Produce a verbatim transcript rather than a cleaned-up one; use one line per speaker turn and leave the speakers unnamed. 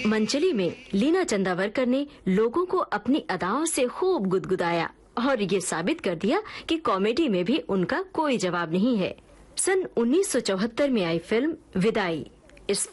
मंचली में लीना चंदावरकर ने लोगों को अपनी अदाओं से खूब गुदगुदाया और ये साबित कर दिया कि कॉमेडी में भी उनका कोई जवाब नहीं है। सन उन्नीस सौ चौहत्तर में आई फिल्म विदाई, इस